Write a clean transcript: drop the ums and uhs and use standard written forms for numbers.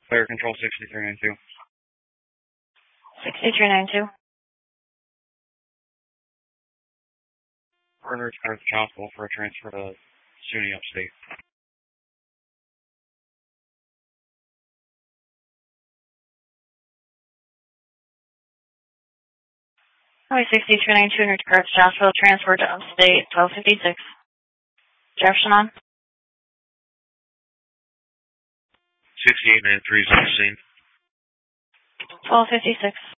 Player control 6392. 6392. Order to Carthage Hospital for a transfer to SUNY Upstate. Highway 6392 near Carthage Hospital, transfer to Upstate, 1256. Jefferson on. 6893 is on the scene. 1256.